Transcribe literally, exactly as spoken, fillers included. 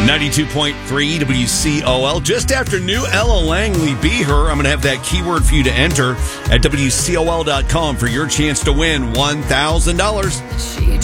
ninety-two point three W C O L. Just after new Ella Langley, Be Her. I'm going to have that keyword for you to enter at W C O L dot com for your chance to win one thousand dollars. She